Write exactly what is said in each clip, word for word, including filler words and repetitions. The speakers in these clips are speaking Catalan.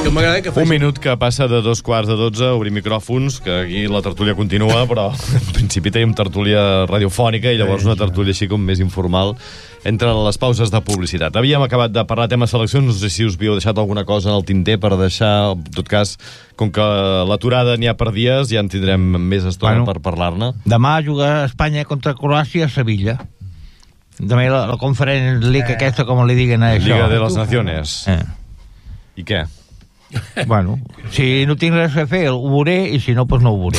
Que m'agrada que faci... Un minut que passa de dos quarts de dotze, obrim micròfons, que aquí la tertúlia continua, però en principi tenim tertúlia radiofònica i llavors una tertúlia així com més informal entre les pauses de publicitat. Havíem acabat de parlar de temes seleccions, no sé si us havíeu deixat alguna cosa en el tinter per deixar, en tot cas, com que l'aturada n'hi ha per dies, ja en tindrem més estona bueno, per parlar-ne. Demà juga Espanya contra Croàcia a Sevilla. Demà la, la Conference League eh. aquesta, com li diguen a això. Liga de les Naciones. Eh. I què? Bueno, si no tinc res a fer, ho veuré, i si no, doncs no ho veuré.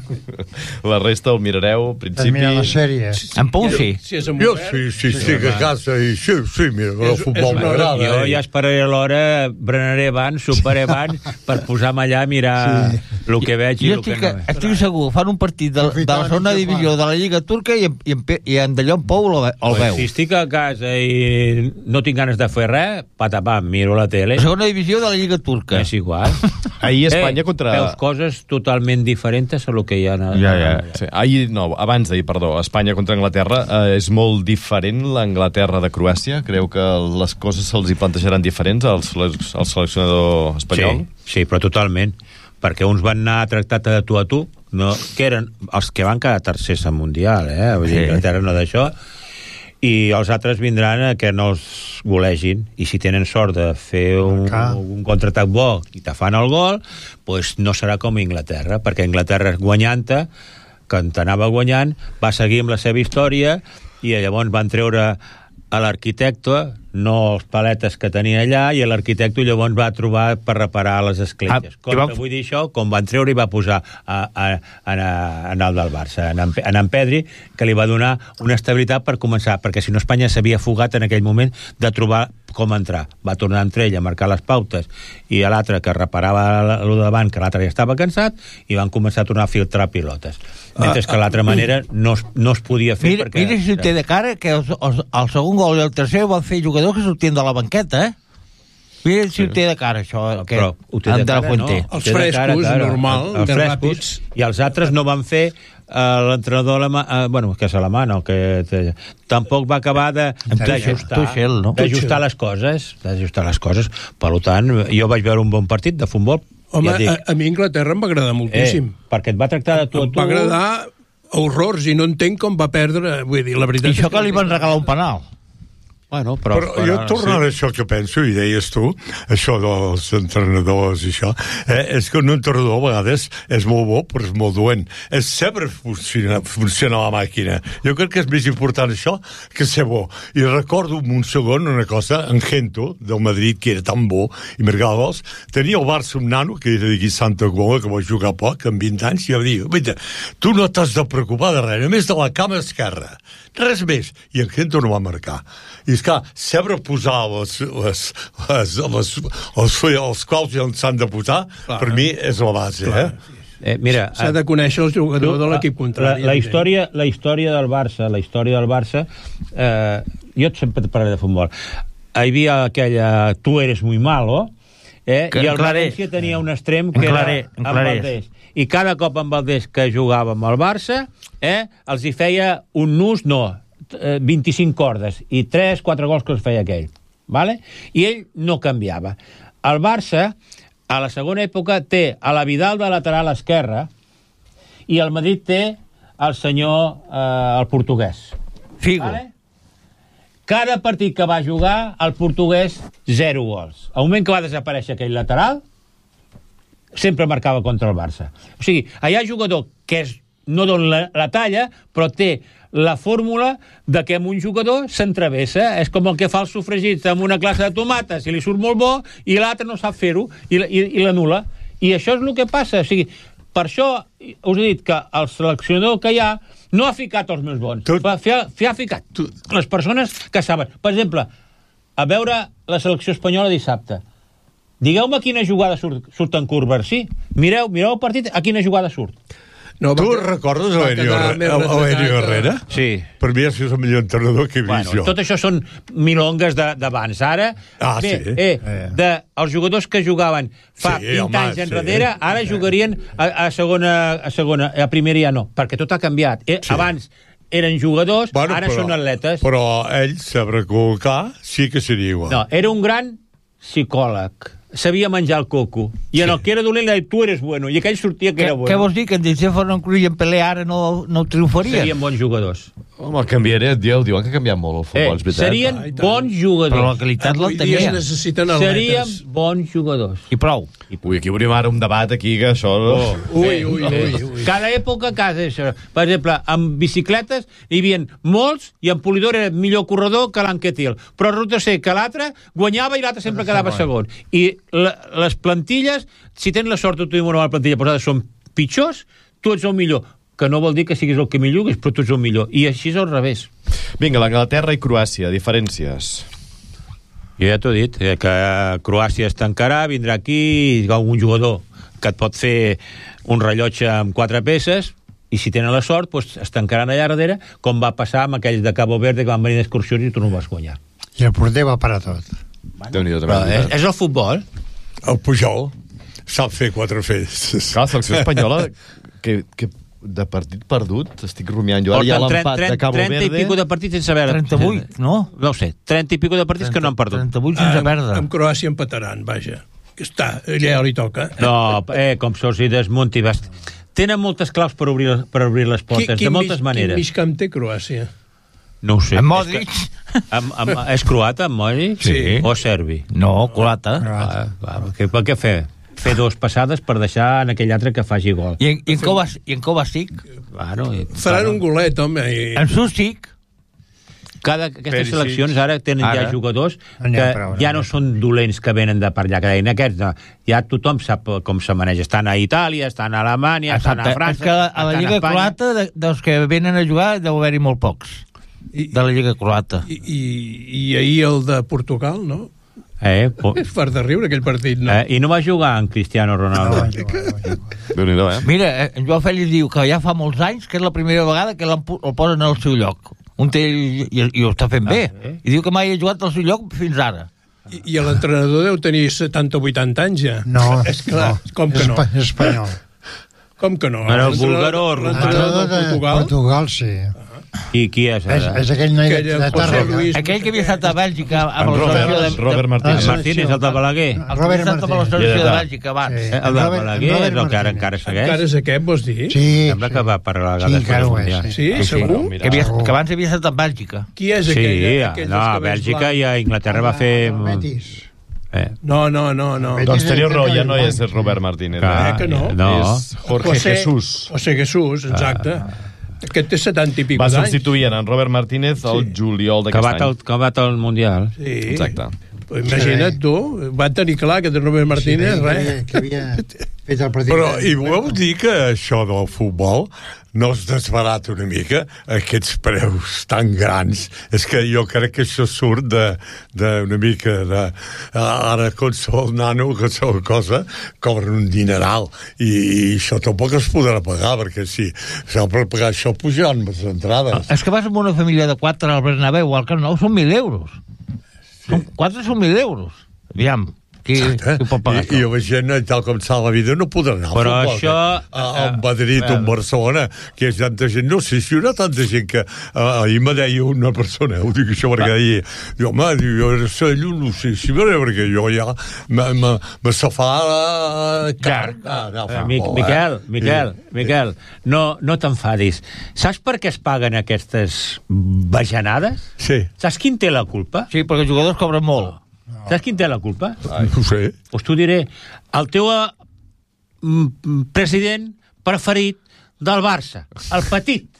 La resta el mirareu, al principi... Mira la sèrie. En Pau, sí. Si és jo sí, sí, sí, que a casa i sí, sí, mira, el futbol m'agrada. Jo ja esperaré l'hora, berenaré abans, soparé abans, per posar-me allà a mirar sí. el que veig i el que no. Estic segur, fan un partit de, de la segona divisió de la Lliga Turca i, i, i en d'allò en Pau el, el veu. Si estic a casa i no tinc ganes de fer res, patapam, miro la tele. La segona divisió de la Lliga Turca. És igual. Ahir Espanya eh, contra... Veus coses totalment diferents a lo que hi ha... A... Ja, ja. Sí. Ahir, no, abans d'ahir, perdó, Espanya contra Anglaterra, eh, és molt diferent l'Anglaterra de Croàcia? Creu que les coses se'ls hi plantejaran diferents al, al seleccionador espanyol? Sí, sí, però totalment. Perquè uns van anar tractat de tu a tu, no, que eren els que van quedar tercers al Mundial, eh? Vull dir, Anglaterra no d'això, i els altres vindran a que no els golegin, i si tenen sort de fer un, un contraatac bo i te fan el gol, pues no serà com Inglaterra, perquè Inglaterra guanyant-te, que t'anava guanyant, va seguir amb la seva història, i llavors van treure a l'arquitecte, no els paletes que tenia allà, i l'arquitecte llavors va trobar per reparar les escletxes. Ah, com va... vull dir això, com van treure i va posar a, a, a, a el del Barça, en, en, en Pedri, que li va donar una estabilitat per començar, perquè si no Espanya s'havia fugat en aquell moment de trobar com entrar. Va tornar entre ell a marcar les pautes, i a l'altre que reparava el davant, que l'altre ja estava cansat, i van començar a tornar a filtrar pilotes. Mentre que l'altra manera no es, no es podia fer. Mira, perquè... mira si té de cara que els, els, el segon gol i el tercer van fer jugadors que sortien de la banqueta, eh? Mira si ho té de cara, això. Que però ho té de cara, no? Els frescos, cara, cara. normal, els, els frescos, ràpids. I els altres no van fer uh, l'entrenador alemà, uh, bueno, que és alemà, no, que te, tampoc va acabar de, d'ajustar, no? d'ajustar les coses, d'ajustar les coses. Per tant, jo vaig veure un bon partit de futbol. Home, ja a, a mi Anglaterra em va agradar moltíssim. Eh, perquè et va tractar de tu a tu. Em va agradar horrors i no entenc com va perdre, vull dir, la veritat... I això que li van regalar un penal. Bueno, però, però, però jo tornant sí. a això que penso, i deies tu, això dels entrenadors i això, eh, és que un entrenador a vegades és molt bo, però és molt dolent. És saber funcionar, funcionar la màquina. Jo crec que és més important això que ser bo. I recordo un segon una cosa, en Gento, del Madrid, que era tan bo, i marcava gols, tenia el Barça un nano, que era d'aquí Santa Coloma, que va jugar poc, amb vint anys, i va dir, mira, tu no t'has de preocupar de res, només de la cama esquerra. Res més. I en Gento no va marcar. I és clar, saber posar les, les, les, les, els, els quals ja s'han de posar, clar, per mi és la base, clar. eh? Eh, mira, s'ha de conèixer el jugador tu, de l'equip contrari. La, la, història, la història del Barça, la història del Barça, eh, jo sempre et parlaré de futbol. Hi havia aquella, tu eres muy malo, eh? Que, i el València tenia un extrem que enclaré, era amb Valdés. I cada cop amb Valdés que jugava amb el Barça, eh, els hi feia un nus, no, vint-i-cinc cordes, i tres, quatre gols que els feia aquell. Vale? I ell no canviava. El Barça, a la segona època, té a la Vidal de lateral esquerra, i el Madrid té el senyor, eh, el portuguès. Figo. Vale? Cada partit que va jugar, el portuguès, zero gols. Al moment que va desaparèixer aquell lateral, sempre marcava contra el Barça. O sigui, hi ha jugador que és, no dona la, la talla, però té la fórmula de que amb un jugador s'entrevessa. És com el que fa els sofregits amb una classe de tomates, i li surt molt bo, i l'altre no sap fer-ho, i, i, i l'anul·la. I això és el que passa. O sigui, per això us he dit que el seleccionador que hi ha no ha ficat els més bons. Tu... Ha, ha ficat tu... les persones que saben. Per exemple, a veure la selecció espanyola dissabte. Digueu-me quina jugada surt, surt en Corbasí. Mireu, mireu el partit, a quina jugada surt. No, tu va, recordes l'Elenio Herrera? Sí. Per mi és el millor entrenador que he vist bueno, jo. Tot això són milongues d'abans. Ara, ah, bé, sí. eh, de, els jugadors que jugaven fa sí, vint home, anys enrere, sí. ara jugarien a, a segona, a segona, a primera ja no, perquè tot ha canviat. Eh, sí. Abans eren jugadors, bueno, ara però, són atletes. Però ell saber col·locar sí que seria igual. No, era un gran psicòleg. sabia menjar el coco. I en el que era dolent, li deia, tu eres bueno. I aquell sortia que Què, era bueno. què vols dir? Que en Dicé Ferran Cruz i en Pelé ara no, no triomfarien? Serien bons jugadors. Home, canviaré, dieu, diuen que ha canviat molt el futbol, Eh, és veritat. serien Ah, i tant. bons jugadors. Però la qualitat la Avui dia tenia. es necessiten Serien atletes. bons jugadors. I prou. Ui, aquí obrim ara un debat aquí, que això... Oh. Ui, ui, ui, ui. Cada època, cada això. Per exemple, amb bicicletes hi havia molts i en Polidor era millor corredor que l'Anquetil. Però resulta ser que l'altre guanyava i l'altre sempre quedava segon. I la, les plantilles, si tens la sort de tenir una bona plantilla posada, són pitjors, tu ets el millor. Que no vol dir que siguis el que millor, però tu ets el millor. I així és al revés. Vinga, l'Anglaterra i Croàcia, diferències. Jo ja t'ho he dit, eh, que Croàcia es tancarà, vindrà aquí un jugador que et pot fer un rellotge amb quatre peces, i si tenen la sort, doncs es tancaran allà darrere, com va passar amb aquells de Cabo Verde que van venir d'excursions i tu no vas guanyar. I el porter va parar tot. Déu-n'hi-do, Però també. és, és el futbol. El Pujol sap fer quatre festes. Clar, la selecció espanyola, que, que de partit perdut, estic rumiant jo, ara hi ha Porten l'empat de Cabo trenta Verde. i pico de partits sense veure. trenta-vuit, no? No ho sé, trenta i pico de partits que no han perdut. trenta-vuit sense Amb, perdre. amb Croàcia empataran, vaja. Que està, allà li toca. No, eh, com sols i desmunti. Vas... Tenen moltes claus per obrir, per obrir les portes, de moltes mig, maneres. Quin mig camp té Croàcia? No ho sé. En Modric? És, que, amb, amb, és croata, en Modric? Sí. O serbi? No, Colata. Ah, va, què, per què fer? Fer dues passades per deixar en aquell altre que faci gol. I en, i en, Kovac, i en Kovacic? Bueno, i, Faran bueno, un golet, home. I... En Susic? cada, aquestes Perisic. seleccions ara tenen Ara. ja jugadors Anem que per ara. ja no són dolents que venen de per allà, que deien aquests, no. Ja tothom sap com se maneja. Estan a Itàlia, estan a Alemanya, estan a Exacte. França, És que a la estan Lliga a Espanya. Croata, de, dels que venen a jugar, deu haver-hi molt pocs. I, De la Lliga Croata. i, i, I ahir el de Portugal, no? Eh, po- És fart de riure, aquell partit, no? eh, I no va jugar en Cristiano Ronaldo. Déu-n'hi-do, eh? Mira, eh, en Joan Fèlix diu que ja fa molts anys que és la primera vegada que l'han pu- el posen al seu lloc. Un té, i, i, i ho està fent bé. eh? I diu que mai ha jugat al seu lloc fins ara. I, i l'entrenador deu tenir setanta o vuitanta anys, ja. No, És clar, no. com que no? Espa- espanyol. Com que no? Era el L'entrenador- búlgaro o rumà? L'entrenador de Portugal? Portugal, sí. I qui és És, ara? és aquell noi de, Aquell, de José Tàrrega. Luis. Aquell que havia estat a Bèlgica amb En la Robert, selecció de... Robert Martínez. Ah, Martínez, el de Balaguer. El que havia Robert estat amb la Martínez. selecció de Ja està. Bèlgica abans. Sí. Eh, El de Robert- Balaguer Robert és el que ara Martínez. encara segueix. Encara és aquest, vols dir? Sí, Sembla sí. que va per la Sí, després encara del ho és, Mundial. sí. Sí, Sí, segur? mira. Que, havia, que abans havia estat a Bèlgica. Qui és Sí, aquell? aquell no, dels a cabells Bèlgica blancs? i a Inglaterra va fer... El Betis. Eh. No, no, no, no. Betis. Doncs teniu raó, ja no Blanc, és sí. Robert Martínez. Clar, eh? que no? No. És Jorge Jesús. José Jesús, exacte. Aquest té setanta i pico Va d'anys. substituir en Robert Martínez el Sí. juliol Que d'aquest va, any. al, que va al Mundial. Sí. Exacte. Pues imagina't tu, va tenir clar que de Robert Martínez, Sí, res. que havia, que havia fet el partit. Però, i voleu dir que això del futbol no es desbarata una mica, aquests preus tan grans? És que jo crec que això surt de, de una mica de... Ara, qualsevol nano, qualsevol cosa, cobren un dineral. I, i això tampoc es podrà pagar, perquè si s'ha per pagar això, pujaran les entrades. És que vas amb una família de quatre al Bernabéu o al Camp Nou, són mil euros. Sí. Són, quatre són mil euros. Aviam, qui, qui pot pagar I, I la gent, tal com està la vida, no podrà anar Però al futbol. això, que, a, a eh, Madrid o a Barcelona, que és tanta gent. No sé si hi haurà tanta gent que... Uh, ahir me deia una persona, ho dic això perquè deia, diu, home, diu, jo era cello, no sé si veuré, perquè jo ja me, me, me se fa uh, car. Ah, no, Eh, fa Mi, por, Miquel, eh? Miquel, Miquel, no, no t'enfadis. Saps per què es paguen aquestes bajanades? Sí, Saps quin té la culpa? Sí, perquè els jugadors cobren molt. Saps quin té la culpa? no ho sé. Pues t'ho diré. El teu eh, mm, president preferit del Barça, el Petit.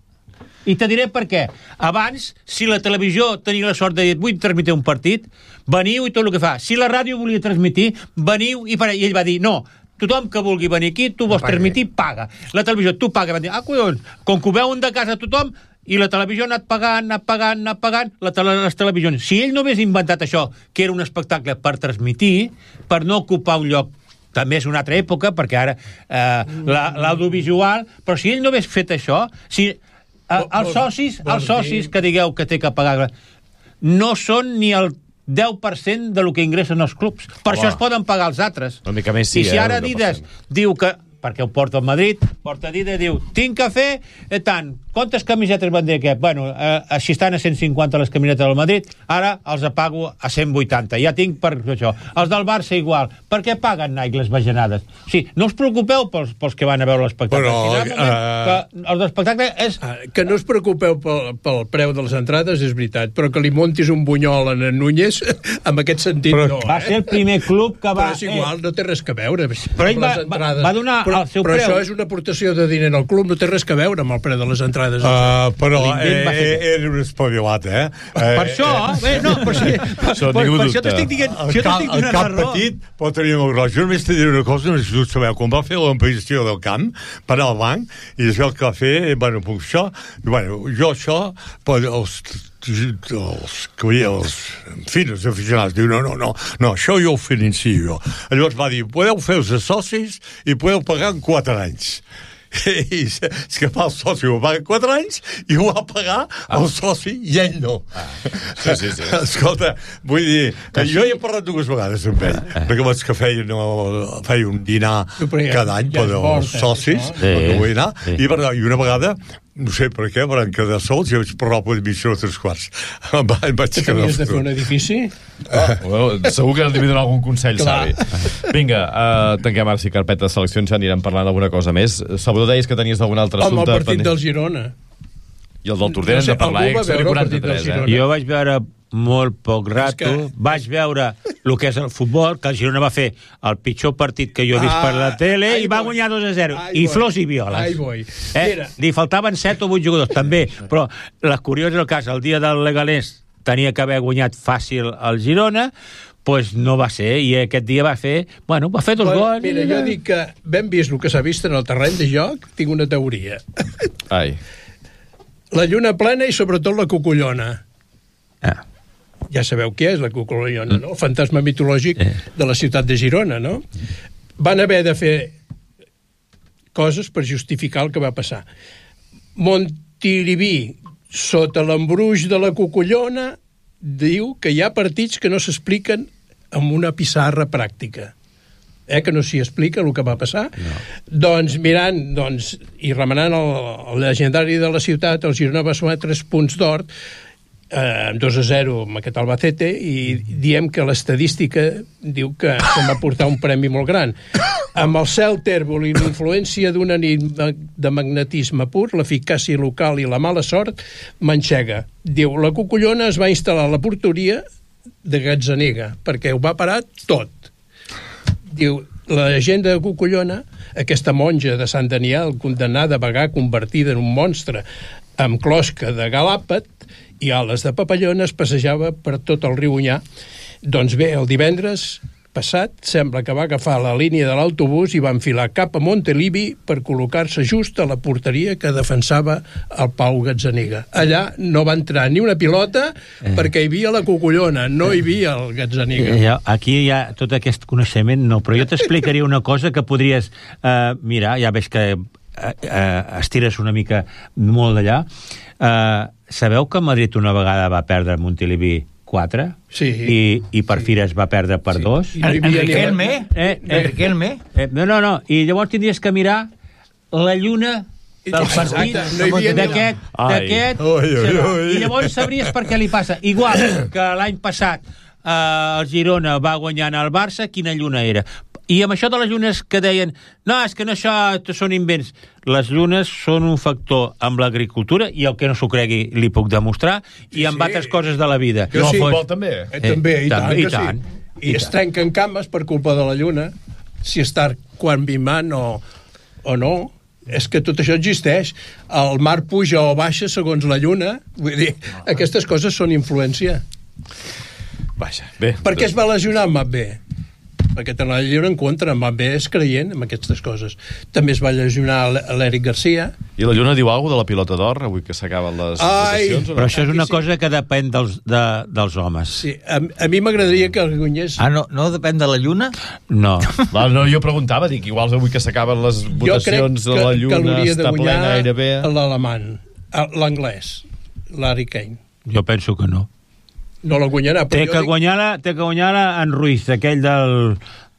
I te diré per què. Abans, si la televisió tenia la sort de dir vull transmetre un partit, veniu i tot el que fa. Si la ràdio volia transmetre, veniu i, per... I ell va dir, no, tothom que vulgui venir aquí, tu vols transmetre, paga. La televisió, tu paga. Va dir, ah, collons, com que ho veuen de casa tothom, i la televisió ha anat pagant, anat pagant, anat pagant, la tele, les televisions. Si ell no hagués inventat això, que era un espectacle per transmetre, per no ocupar un lloc, també és una altra època, perquè ara eh, l'audiovisual, però si ell no hagués fet això, si eh, els socis, els socis que digueu que té que pagar, no són ni el deu per cent de lo que ingressen els clubs. Per Home. això es poden pagar els altres. Una mica més sí, I si eh, ara el deu per Adidas cent. diu que perquè ho porta al Madrid, porta a dir, diu, tinc que fer eh, tant, quantes camisetes van dir aquest? Bueno, eh, així estan a cent cinquanta les camisetes del Madrid, ara els apago a cent vuitanta, ja tinc per això. Els del Barça igual, per què paguen Nike les bajanades? O sigui, no us preocupeu pels, pels que van a veure l'espectacle. Però, si uh... que el d'espectacle és... Ah, que no us preocupeu pel, pel preu de les entrades, és veritat, però que li montis un bunyol en Núñez, en aquest sentit però, no. Va eh? ser el primer club que va... Però és igual, no té res que veure. Però ell va, va, va donar però, el seu però preu. això és una aportació de diner al club, no té res que veure amb el preu de les entrades. Uh, però eh, va fer... era un espavilat, eh? Per eh, això, eh, no, per, per, per, Això per, ningú per això dubta. t'estic dient, el, això cap, t'estic el donant cap la raó. petit pot tenir molt gros. Jo només t'he dit una cosa, no sé si sabeu, quan va fer l'ampliació del camp, per al banc, i es veu que va fer, bueno, puc això, i, bueno, jo això, però els els, els, en fi, els aficionats diu, no, no, no, no, això jo ho financio jo. Llavors va dir, podeu fer-vos a socis i podeu pagar en quatre anys. I és que fa el soci ho paga quatre anys i ho va pagar el soci i ell no. Ah. Sí, sí, sí. Escolta, vull dir, jo hi he parlat dues vegades amb ell, perquè vaig que feia, no, feia un dinar cada any per als socis, perquè vull anar, i, i una vegada no sé per què, van quedar sols i vaig parlar per l'admissió a tres quarts. Vaig que tenies de fer un edifici? Oh, well, segur que li donar algun consell, savi. Vinga, uh, tanquem ara si carpeta de seleccions, ja anirem parlant d'alguna cosa més. Salvador, deies que tenies d'algun altre Home, assumpte... el partit del Girona. I el del Tordera No sé, hem de parlar, algú va eh? veure el partit quaranta-tres, del eh? Girona? Jo vaig veure molt poc rato, que... vaig veure el que és el futbol, que el Girona va fer el pitjor partit que jo he vist Ah, per la tele ai, i va boi. guanyar dos a zero. Ai, I boi. flors i violes. Ai, boi. Eh? Mira. Li faltaven set o vuit jugadors, també. Però la curiós és el cas, el dia del Leganés tenia que haver guanyat fàcil el Girona, pues no va ser, i aquest dia va fer, bueno, va fer dos Bueno, gols. mira, jo dic que ben vist el que s'ha vist en el terreny de joc, tinc una teoria. Ai. La lluna plena i sobretot la cucullona. Ah. Ja sabeu què és la cucullona, no? El fantasma mitològic de la ciutat de Girona, no? Van haver de fer coses per justificar el que va passar. Montilivi, sota l'embruix de la cucullona, diu que hi ha partits que no s'expliquen amb una pissarra pràctica. Eh, que no s'hi explica el que va passar. No. Doncs mirant doncs, i remenant el, el legendari de la ciutat, el Girona va sumar tres punts d'or, eh, dos a zero amb aquest Albacete, i diem que l'estadística diu que se'n va portar un premi molt gran. Amb el cel tèrbol i l'influència d'una nit de magnetisme pur, l'eficàcia local i la mala sort manxega. Diu, la cucullona es va instal·lar a la porteria de Gazzaniga, perquè ho va parar tot. Diu, la llegenda de Cucullona, aquesta monja de Sant Daniel, condemnada a vagar convertida en un monstre amb closca de galàpet i ales de papallona, es passejava per tot el riu Onyar. Doncs bé, el divendres passat sembla que va agafar la línia de l'autobús i va enfilar cap a Montilivi per col·locar-se just a la porteria que defensava el Pau Gazzaniga. Allà no va entrar ni una pilota eh. perquè hi havia la cucullona, no hi havia el Gazzaniga. Ja, aquí hi ha tot aquest coneixement, no, però jo t'explicaria una cosa que podries eh, mirar, ja veig que eh, eh, estires una mica molt d'allà. Eh, sabeu que Madrid una vegada va perdre a Montilivi quatre? Sí. I, i per fi es va perdre per sí. dos. I no hi havia ni- Enriquelme? Eh, eh, Enriquelme? Eh, no, no, no. I llavors tindries que mirar la lluna del partit Exacte, no hi havia ni- d'aquest... Ai. d'aquest Ui, ui, sí, ui. I llavors sabries per què li passa. Igual que l'any passat eh, el Girona va guanyant al Barça, quina lluna era. I amb això de les llunes que deien no, és que no això són invents. Les llunes són un factor amb l'agricultura, i el que no s'ho cregui li puc demostrar, i amb sí. altres coses de la vida. Jo I el sí. futbol també. Eh, també, i tant, també, i que tant. sí. I, I es tant. trenquen cames per culpa de la lluna, si està quan vimant o, o no. És que tot això existeix. El mar puja o baixa segons la lluna. Vull dir, aquestes coses són influència. Vaja, bé. Per què es va lesionar en Mbappé? Perquè te la lluna en contra. Mbappé és creient en aquestes coses. També es va lesionar l'Eric Garcia. I la Lluna diu alguna cosa de la pilota d'or, avui que s'acaben les Ai, votacions? O Però no? això és una Aquí sí. cosa que depèn dels, de, dels homes. Sí, a, a mi m'agradaria que el guanyés... Ah, no, no depèn de la lluna? No. Va, no, jo preguntava, dic, igual avui que s'acaben les Jo crec votacions que, de la que Lluna l'hauria de està plena guanyar gairebé... l'alemany, l'anglès, l'Harry Kane. Jo penso que no. No la guanyarà, però Té jo que dic... guanyar-la té que guanyar-la en Ruiz, aquell del,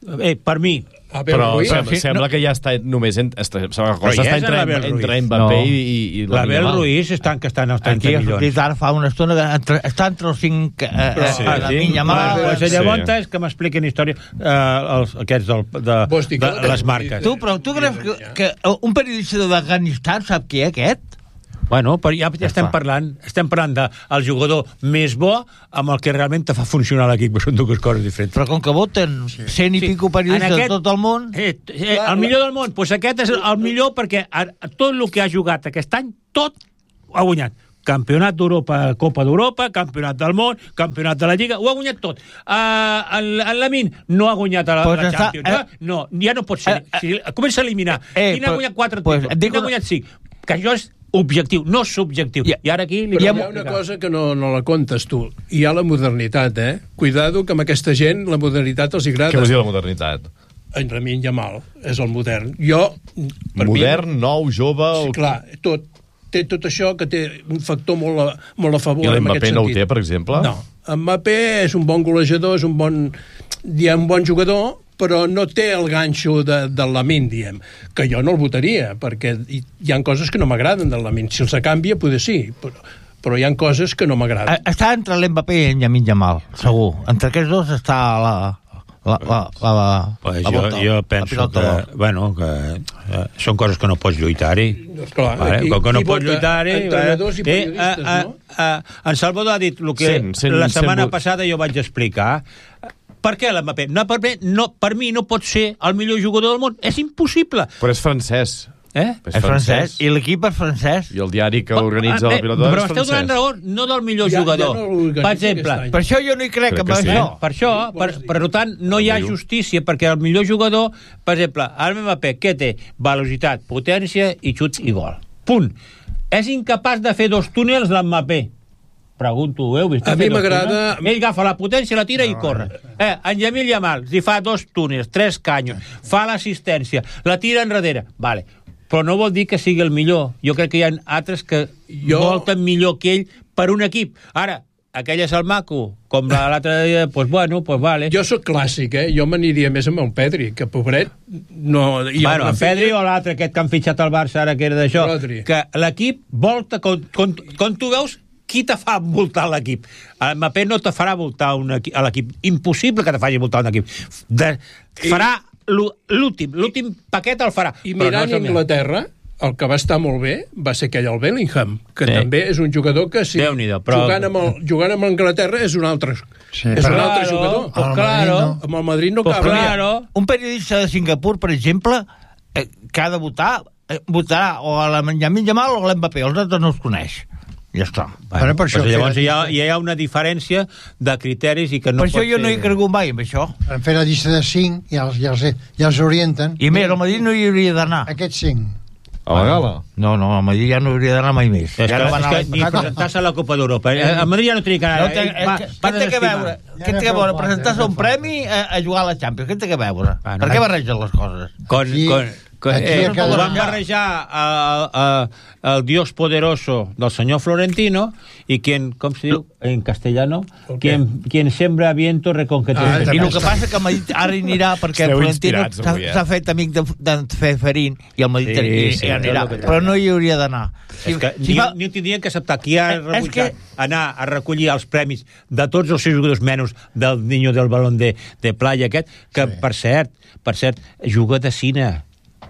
Eh, per mi... Abel Però Ruiz. sembla, sí, sembla no. que ja està només... En, està, sembla que Però ja està és entre, l'Abel entre Ruiz. Mbappé No. i, i L'Abel Yamal. Ruiz estan, que estan als trenta Aquí ha milions. sortit ara fa una estona que entre, està entre els cinc... Eh, eh, Sí. a la minya Bueno, mal. pues Sí. llavors és que m'expliquen història eh, els, aquests del, de, Vols dir de, que- les marques. Tu, però tu creus que, que un periodista d'Afganistan sap qui és aquest? Bueno, però ja, ja estem està. parlant estem parlant del jugador més bo amb el que realment te fa funcionar l'equip, que són dues coses diferents. Però com que voten cent i Sí. pico periodistes En aquest- de tot el món... Eh, eh, el millor del món, doncs aquest és el millor perquè a, a tot el que ha jugat aquest any, tot ha guanyat. Campionat d'Europa, Copa d'Europa, Campionat del món, Campionat de la Lliga, ho ha guanyat tot. Uh, en, en Lamin no ha guanyat a la, Pues la està, Champions. eh, Eh, no, ja no pot ser. eh, Si, comença a eliminar. eh, Quin ha però- guanyat quatre pues, títols? dic Quin ha una- guanyat cinc? Que això és objectiu, no subjectiu. I- I, ara aquí... Li Però hi ha podem una explicar. cosa que no, no la comptes tu. Hi ha la modernitat, eh? Cuidado que amb aquesta gent la modernitat els agrada. Què vols dir la modernitat? En Lamine Yamal és el modern. Jo, per Modern, nou, jove... mi... O... Clar, tot. Té tot això que té un factor molt a, molt a favor I en l'Mbappé aquest no ho sentit. té, per exemple? No. Mbappé és un bon golejador, és un bon, diem, bon jugador, però no té el ganxo de, de Lamine, diem, que jo no el votaria, perquè hi, hi ha coses que no m'agraden de Lamine. Si els canvia, potser sí, però, però hi ha coses que no m'agraden. Eh, Està entre l'Mbappé i en Yamin Yamal, segur. Entre aquests dos està la... La, la, la, la, Pues la jo, volta, jo la penso pilota que, d'or. bueno, que eh, són coses que no pots lluitar-hi. Doncs clar, Vale, aquí- com que no aquí pots vota lluitar-hi... entrenadors i eh, periodistes, eh, no? eh, eh, en Salvador ha dit el que Cent, cent, la cent setmana vo- passada jo vaig explicar. Per què l'Mbappé? No, per, mi, no, per mi no pot ser el millor jugador del món. És impossible. Però és francès. Eh? És francès. I l'equip és francès. I el diari que organitza Ah, la eh, pilota però és esteu donant francès. raó, no del millor Ja- ja jugador. no l'organitza per exemple, aquest any. Per això jo no hi crec, Crec en que sí. això. Eh? Per això, per, per tant, no hi ha Diu. justícia, perquè el millor jugador, per exemple, el Mbappé, què té? Velocitat, potència i xut i gol. Punt. És incapaç de fer dos túnels l'Mbappé. Pregunto, ho heu vist? A Fer mi dos m'agrada- túnels? Ell agafa la potència, la tira i corre. Eh, en Yamil Yamal li fa dos túnels, tres canyos, fa l'assistència, la tira enrere. Vale. Però no vol dir que sigui el millor. Jo crec que hi ha altres que Jo- volten millor que ell per un equip. Ara, aquell és el maco, com la- l'altre dia, doncs pues bueno, doncs pues vale. Jo sóc clàssic, eh? Jo m'aniria més amb el Pedri, que pobret no... hi ha Bueno, una en feina- Pedri o l'altre, aquest que han fitxat al Barça ara, que era d'això, Rodri. que l'equip volta, com, com, com tu veus, qui te fa voltar l'equip? El Mbappé no te farà voltar un equip, a l'equip. Impossible que te faci voltar un equip. De, farà l'ú- l'últim, l'últim paquet el farà. I Però mirant no és el millor. Anglaterra, el que va estar molt bé va ser aquell el Bellingham, que Sí. també és un jugador que si Déu-n'hi-do, però- jugant, amb el, jugant amb Anglaterra és un altre, Sí, és un però- altre Claro, jugador. pues Al claro. Madrid no. Amb el Madrid no Pues cabria. claro. Un periodista de Singapur, per exemple, eh, que ha de votar, eh, votarà o a la Yamin Yamal o a l'Mbappé. Els altres no els coneix. Ja està. Bueno, per això Pues llavors fer- hi ha, hi ha una diferència de criteris i que no Per això pot jo no ser- hi he cregut mai, amb això. Han fet la llista de cinc i ja els, ja els, ja els orienten. I més, al Madrid no hi hauria d'anar. Aquests cinc. A la gala. No, no, al Madrid ja no hauria d'anar mai més. És ja que, no va és anar que l'any ni passat. presentar-se a la Copa d'Europa. Eh, A Madrid ja no tenia que anar. No té, Eh, eh, va, què va té que desestimar. veure? Ja Què no té que fa veure? falta, Presentar-se ja un no fa premi a, a jugar a la Champions. Què té que veure? Ah, no, Per què eh. barregen les coses? Con, Aquí- con, con, aquí eh, a cada- ho van barrejar a, a, a, el dios poderoso del senyor Florentino i quien, com se diu en castellano, El què? quien, quien sembra viento recoge Ah, tempesta. I el que passa que el Madrid ara hi anirà perquè Esteu el Florentino inspirats s'ha avui, eh? s'ha fet amic de, de Feferín i el Madrid Sí, hi, sí, hi anirà. és el que- Però no hi hauria d'anar. És que si ni, fa- ni tindrien que acceptar qui ha Eh, és rebutjat que- anar a recollir els premis de tots els seus jugadors menys del Niño del Balón de, de Playa aquest, que Sí. per cert, per cert, juga de cine.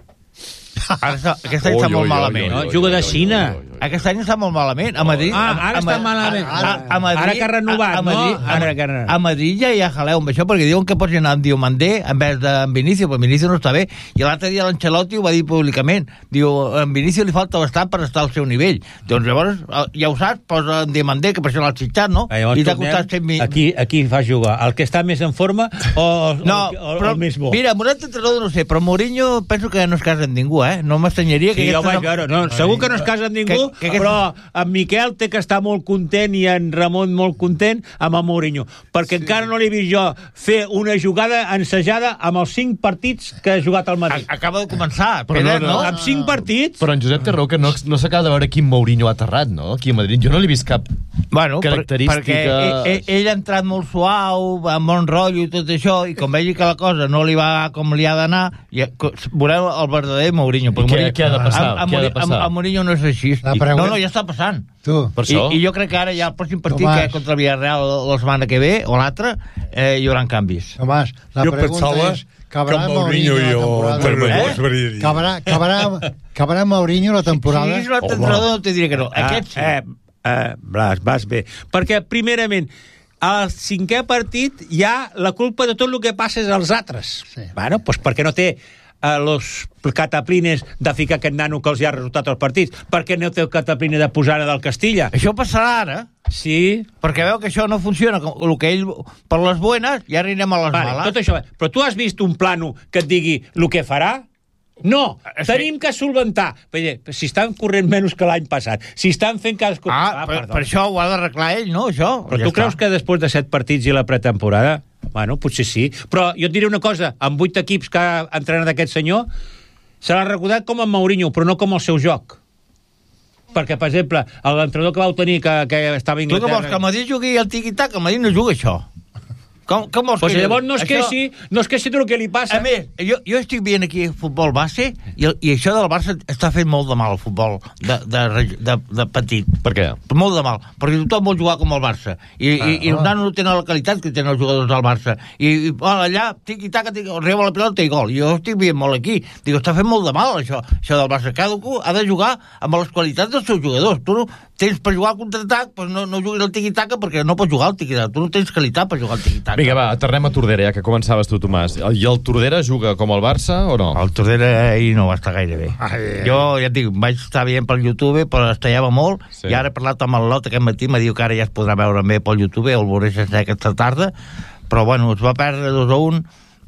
Ara està, aquest any està Oi, molt oi, malament. no? oi, oi, Juga de oi, cine. oi, oi, oi. Aquest any està molt malament. A Madrid... Ah, a- ara a, està a- malament. A, a, a Madrid, Ara que ha renovat, a, a no? Madrid, Ara que ha renovat. a Madrid ja hi ha jaleu amb això, perquè diuen que pots anar amb Diomandé en vez d'en Vinícius, però Vinícius no està bé. I l'altre dia l'Ancelotti ho va dir públicament. Diu, en Vinícius li falta bastant per estar al seu nivell. Doncs llavors, ja ho saps, posa en Diomandé, que per això l'ha xitxat, no? Ah, llavors I t'ha tornem, costat cent mil... aquí, aquí fa jugar el que està més en forma o, No, o, o, però, el més bo. mira, amb un altre entrenador no sé, però Mourinho penso que no es casa amb ningú, eh? No m'estranyaria que... Sí, ja ho aquesta- vaig veure. No, segur que no es casa amb ningú, Que- que- que- però en Miquel té que estar molt content i en Ramon molt content amb el Mourinho, perquè sí. encara no l'he vist jo fer una jugada ensejada amb els cinc partits que ha jugat al Madrid. A- Acaba de començar, Però però no, no, no. no? Amb cinc partits? Però en Josep té raó que no, no s'acaba de veure quin Mourinho ha aterrat, no? Aquí a Madrid. Jo no l'he vist cap Bueno, característica... Per, perquè ell, ell ha entrat molt suau, amb bon rotllo i tot això, i com vegi que la cosa no li va com li ha d'anar, ja, veureu el verdader Mourinho. Què, Mourinho, què ha de passar? A, a, què ha de passar? A, a Mourinho no és així. I, no, no, ja està passant. Tu. Per això? I, I jo crec que ara ja el pròxim partit, Tomàs, que és contra el Villarreal la setmana que ve, o l'altre, eh, hi haurà canvis. Tomàs, la jo pregunta pensava és... Cabrà que Mourinho i jo... Eh? Cabrà, cabrà, cabrà Mourinho la temporada? Si és un altre entrenador, no te diré que no. Ah, Aquest sí. Eh, eh, Blas, vas bé. Perquè, primerament, al cinquè partit ja la culpa de tot el que passa és als altres. Sí. Bueno, pues perquè no té a los cataplines de ficar aquest nano que els hi ha resultat els partits, perquè no té el catapline de posar del Castilla. Això passarà ara, sí, perquè veu que això no funciona, el que ell, per les buenas, ja anirem a les vale, males. Tot això, però tu has vist un plano que et digui el que farà? No, sí. Tenim que solventar. Si estan corrent menys que l'any passat, si estan fent cadascú... Ah, ah per, per això ho ha d'arreglar ell, no, això? Però ja tu està. Creus que després de set partits i la pretemporada... Bueno, potser sí. Però jo et diré una cosa, amb vuit equips que ha entrenat aquest senyor, se l'ha recordat com en Mourinho, però no com el seu joc. Perquè, per exemple, l'entrenador que vau tenir, que, que estava a Inglaterra... Tu que vols que el Madrid jugui al tiqui-tac? El Madrid no juga això. Com, com vols pues que... llavors no es, això... queixi, no es queixi del que li passa. A més, jo, jo estic veient aquí futbol base i, i això del Barça està fent molt de mal, el futbol de, de, de, de petit. Per què? Molt de mal, perquè tothom vol jugar com el Barça. I, ah, i, i els nanos no tenen la qualitat que tenen els jugadors del Barça. I, i bueno, allà, tiqui-taca, arriba la pilota i gol. I jo estic veient molt aquí. Dic, està fent molt de mal, això, això del Barça. Cada un ha de jugar amb les qualitats dels seus jugadors. Tu no tens per jugar al contraatac, doncs no, no juguis al tiqui-taca perquè no pots jugar al tiqui-taca. Tu no tens qualitat per jugar al tiqui-taca. Vinga, va, tornem a Tordera, ja que començaves tu, Tomàs. I el Tordera juga com el Barça o no? El Tordera ahir no va estar gaire bé. Ai, jo, ja et dic, vaig estar veient pel YouTube, però estallava molt, sí. I ara he parlat amb el Lot aquest matí, m'ha dit que ara ja es podrà veure bé pel YouTube, el veuré aquesta tarda, però bueno, es va perdre dos a un.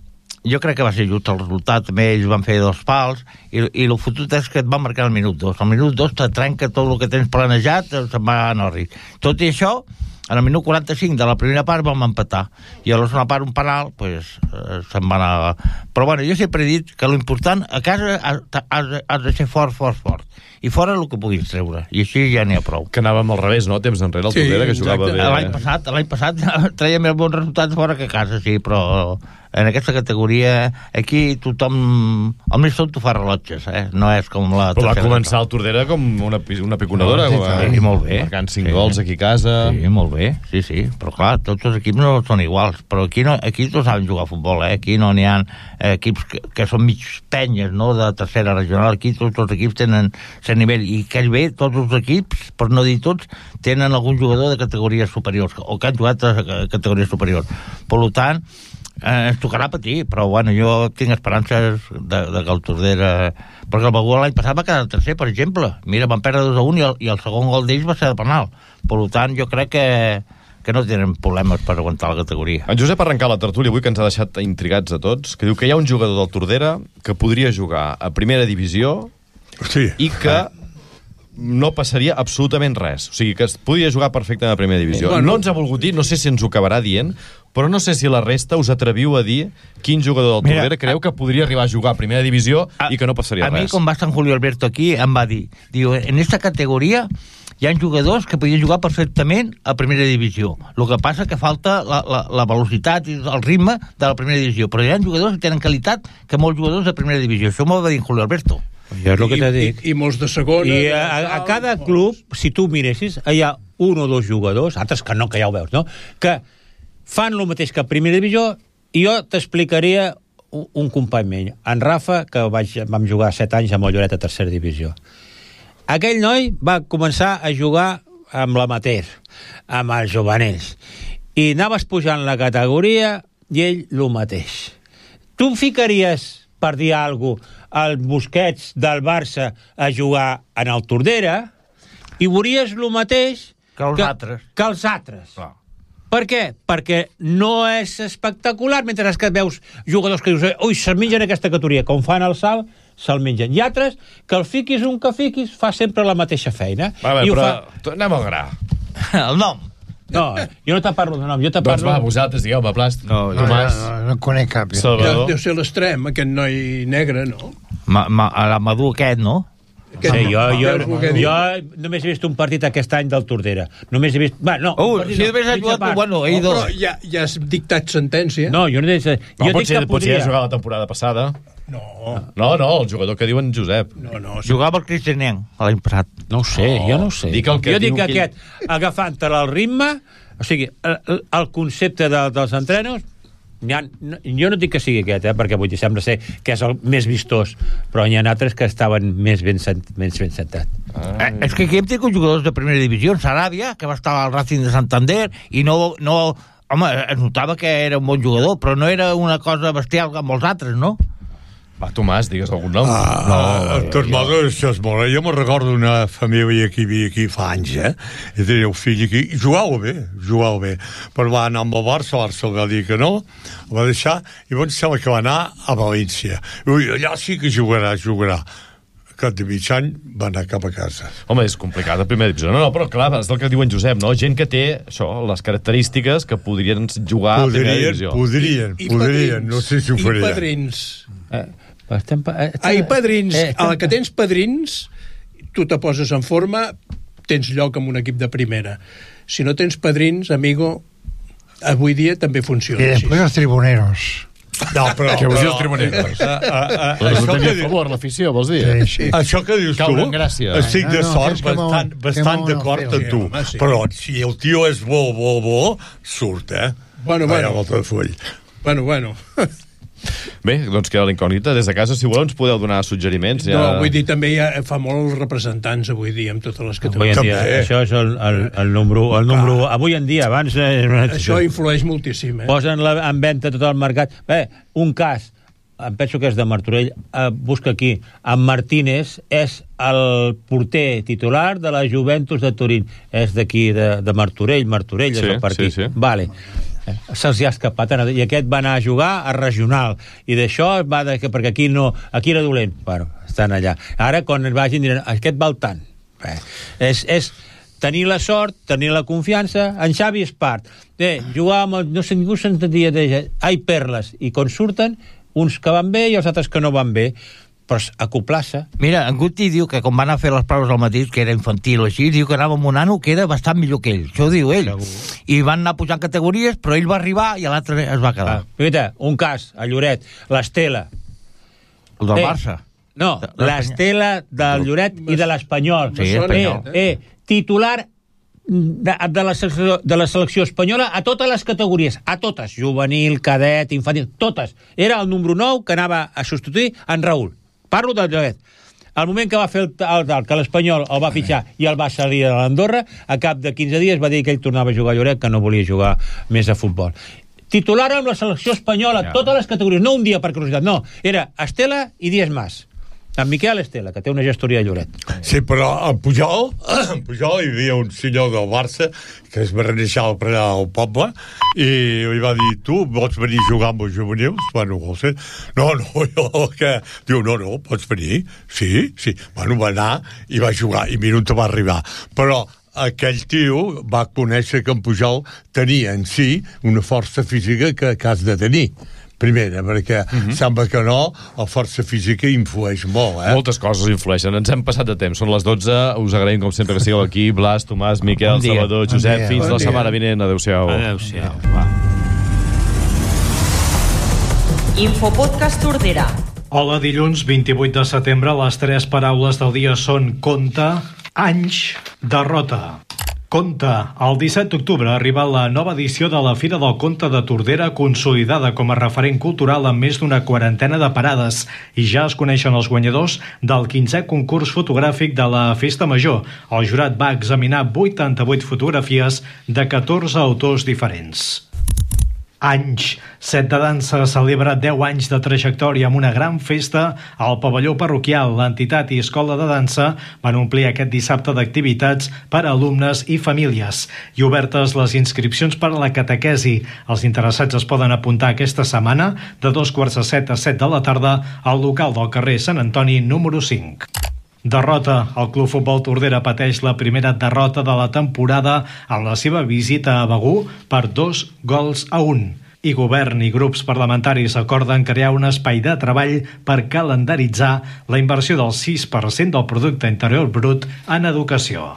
Jo crec que va ser just el resultat, també ells van fer dos pals, i, i el fotut és que et va marcar el minut dos. Al minut dos te trenca tot el que tens planejat, se'n va a Norris. Tot i això, en el minut quaranta-cinc de la primera part vam empatar, i a la segona part un penal, pues, eh, se'n va anar... Però bueno, jo sempre he dit que l'important, a casa has, has, has de ser fort, fort, fort, i fora el que puguis treure, i així ja n'hi ha prou. Que anàvem al revés, no?, temps enrere, el sí, Tordera, que jugava bé. L'any passat, l'any passat traia més bons resultats fora que a casa, sí, però en aquesta categoria, aquí tothom... El més tot ho fa rellotges, eh? No és com la... Però va començar el Tordera com una, una piconadora, no, sí, sí, molt bé. Marcant cinc sí. gols aquí a casa. Sí, molt bé, sí, sí. Però clar, tots els equips no són iguals. Però aquí, no, aquí tots saben jugar a futbol, eh? Aquí no n'hi ha equips que, que són mig penyes, no?, de tercera regional. Aquí tots els equips tenen cert nivell. I que bé, tots els equips, per no dir tots, tenen algun jugador de categories superiors, o que han jugat a categories superiors. Per tant, eh, ens tocarà patir, però bueno, jo tinc esperances de, de que el Tordera... Perquè el Begur l'any passat va quedar tercer, per exemple. Mira, van perdre dos a un i el, i el segon gol d'ells va ser de penal. Per tant, jo crec que, que no tenen problemes per aguantar la categoria. En Josep ha arrencat la tertúlia avui, que ens ha deixat intrigats a tots, que diu que hi ha un jugador del Tordera que podria jugar a primera divisió sí. i que no passaria absolutament res. O sigui, que es podria jugar perfectament a primera divisió. Bueno, no ens ha volgut dir, no sé si ens ho acabarà dient, però no sé si la resta us atreviu a dir quin jugador del Tordera creu que podria arribar a jugar a primera divisió a, i que no passaria a res. A mi, com va estar en Julio Alberto aquí, em va dir, diu, en esta categoria hi ha jugadors que podien jugar perfectament a primera divisió. El que passa que falta la, la, la velocitat i el ritme de la primera divisió. Però hi ha jugadors que tenen qualitat que molts jugadors de primera divisió. Això m'ho va dir en Julio Alberto. Ja és el que t'he dit. I, I molts de segona... I a, a, a cada club, si tu miressis, hi ha un o dos jugadors, altres que no, que ja ho veus, no?, que fan el mateix que a primera divisió, i jo t'explicaria un, un company meu, en Rafa, que vaig, vam jugar set anys amb el Lloret a tercera divisió. Aquell noi va començar a jugar amb l'amateur, amb els juvenils, i anaves pujant la categoria i ell el mateix. Tu em ficaries, per dir alguna cosa, el Busquets del Barça a jugar en el Tordera i veuries el mateix que els que, altres. Que els altres. Clar. Per què? Perquè no és espectacular, mentre que veus jugadors que dius, ui, se'l mengen aquesta categoria, com fan el salt, se'l mengen. I altres, que el fiquis un que fiquis, fa sempre la mateixa feina. Va bé, I però fa... anem al gra. El nom. No, jo no te parlo de nom, jo te doncs parlo... va, vosaltres, digueu-me, Plast. No, no, Tomàs. no, no, no conec cap. Salvador. Deu ser l'extrem, aquest noi negre, no? Ma, ma, la Madú aquest, no? Sí, jo, jo, jo només he vist un partit aquest any del Tordera. Només he vist... Va, no, oh, partit, si no, només has jugat... Bueno, he Oh, ido... però ja, ja has dictat sentència. No, jo no he... Jo no, dic potser, que potser podria... ha jugat la temporada passada. No. No, no, el jugador que diuen Josep. No, no. Jugava el Cristianenc l'any passat. No ho sé, No, jo no ho sé. dic el que jo dic diu que que- aquest, agafant-te el ritme, o sigui, el, el concepte de, dels entrenos, ha, no, jo no dic que sigui aquest, eh, perquè vull dir, sembla ser que és el més vistós, però n'hi ha altres que estaven més ben, sent, més ben sentat. Ah. Eh, és que aquí hem tingut jugadors de primera divisió, Saràbia, que va estar al Racing de Santander, i no... no home, es notava que era un bon jugador, però no era una cosa bestial com els altres, no? Va, Tomàs, digues algun nom. Ah, no, de tots modos, això és molt... Jo me'n recordo d'una família que hi havia aquí fa anys, eh? I tenia un fill aquí, i jugava bé, jugava bé. Però va anar amb el Barça, el Barça el va dir que no, el va deixar, i llavors sembla que va anar a València. Ui, allà sí que jugarà, jugarà. Cap de mig any va anar cap a casa. Home, és complicat a primera divisió. No, no, però clar, és el que diuen Josep, no? Gent que té això, les característiques que podrien jugar a primera Podrien, divisió. podrien, I podrien, padrins, no sé si ho I farien. padrins. Eh, estem, eh, Ai, padrins. eh, A la que tens padrins, tu te poses en forma, tens lloc en un equip de primera. Si no tens padrins, amigo, avui dia també funciona. Y així. después los tribuneros. No, però... Que vols dir però- els tribuneros? A, a, a, Però això, no que tenia a dius, favor l'afició, vols dir? Sí, sí. això que dius Caure tu, en gràcia. estic de No, no, sort, és que m'ho- bastant, que bastant m'ho d'acord no amb tu. Sí, home, sí. Però si el tio és bo, bo, bo, surt, eh? Bueno, Vaya bueno. volta de full. Bueno, bueno. Bé, doncs queda l'incògnita. Des de casa, si voleu, ens podeu donar suggeriments. Ja... No, vull dir, també ja fa molt els representants avui dia, amb totes les Avui en categories. dia, També. això és el, el, el número, el número avui en dia, abans eh, Això influeix moltíssim, eh? posen la, en venda tot el mercat. Bé, un cas, em penso que és de Martorell, eh, busca aquí, en Martínez és el porter titular de la Juventus de Turín, és d'aquí de, de Martorell, Martorell Sí, és el partit. sí, sí. Vale. Eh, se'ls hi ha escapat, i aquest va anar a jugar a regional, i d'això va de, que, perquè aquí no, aquí era dolent, bueno, estan allà. Ara quan vagin diran, aquest val tant. Bé, és, és tenir la sort, tenir la confiança. En Xavi és part. Bé, jugar amb el, no sé, ningú s'entenia d'ella. Ai, perles. I quan surten, uns que van bé i els altres que no van bé. Però acoplar-se. Mira, en Guti diu que quan van a fer les proves al matí, que era infantil o així, diu que anava amb un nano que era bastant millor que ell. Això ho diu ell. Segur. I van anar pujant categories, però ell va arribar i l'altre es va quedar. Ah, mira, un cas, a Lloret, l'Estela. El del Eh, Barça. No, De l'Estela del Lloret i de l'Espanyol. Sí, eh, Espanyol. eh, titular de, de, la selecció, de la selecció espanyola a totes les categories, a totes, juvenil, cadet, infantil, totes. Era el número nou que anava a substituir en Raül. Parlo del Lloret. Al moment que va fer el, el, el que l'Espanyol el va fitxar i el va salir de l'Andorra, a cap de quinze dies va dir que ell tornava a jugar a Lloret, que no volia jugar més a futbol. Titular amb la selecció espanyola, ja. Totes les categories, no un dia per curiositat, no, era Estela i dies més. En Miquel Estela, que té una gestoria a Lloret. Sí, però a Pujol, a Pujol hi havia un senyor del Barça que es va reneixar per allà al poble i li va dir, tu vols venir a jugar amb els juvenils? Bueno, vols ser? No, no, jo que... Diu, no, no, pots venir? Sí, sí. Bueno, va anar i va jugar i mira on te va arribar. Però aquell tio va conèixer que en Pujol tenia en si una força física que, que has de tenir. Primera, perquè uh -huh. sembla que no, la força física influeix molt, eh? Moltes coses influeixen. Ens hem passat de temps. Són les dotze. Us agraïm, com sempre, que sigueu aquí. Blas, Tomàs, Miquel, Bon dia. Salvador, Bon Josep. dia. Fins Bon la dia. setmana vinent. Adéu-siau. Adéu-siau. Va. Infopodcast Tordera. Hola, dilluns vint-i-vuit de setembre. Les tres paraules del dia són compte, anys, derrota. Conte. El disset d'octubre arriba la nova edició de la Fira del Conte de Tordera, consolidada com a referent cultural amb més d'una quarantena de parades. I ja es coneixen els guanyadors del quinzè concurs fotogràfic de la Festa Major. El jurat va examinar vuitanta-vuit fotografies de catorze autors diferents. Anys. Set de Dansa celebra deu anys de trajectòria amb una gran festa al pavelló parroquial. L'entitat i escola de dansa van omplir aquest dissabte d'activitats per a alumnes i famílies. I obertes les inscripcions per a la catequesi. Els interessats es poden apuntar aquesta setmana de dos quarts de set a set de la tarda al local del carrer Sant Antoni número cinc. Derrota. El Club Futbol Tordera pateix la primera derrota de la temporada en la seva visita a Begur per dos gols a un. I govern i grups parlamentaris acorden crear un espai de treball per calendaritzar la inversió del sis per cent del producte interior brut en educació.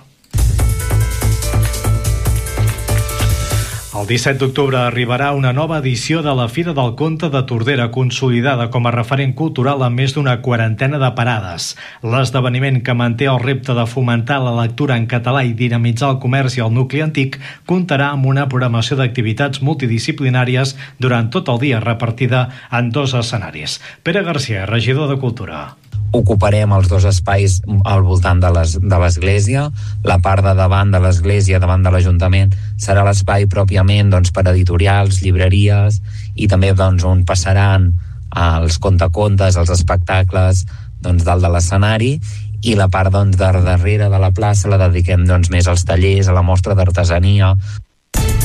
El disset d'octubre arribarà una nova edició de la Fira del Conte de Tordera, consolidada com a referent cultural amb més d'una quarantena de parades. L'esdeveniment, que manté el repte de fomentar la lectura en català i dinamitzar el comerç i el nucli antic, comptarà amb una programació d'activitats multidisciplinàries durant tot el dia, repartida en dos escenaris. Pere Garcia, regidor de Cultura. Ocuparem els dos espais al voltant de les, de l'església. La part de davant de l'església, davant de l'Ajuntament, serà l'espai pròpiament doncs, per editorials, llibreries, i també doncs, on passaran els contacontes, els espectacles doncs, dalt de l'escenari, i la part doncs, de darrere de la plaça la dediquem doncs, més als tallers, a la mostra d'artesania.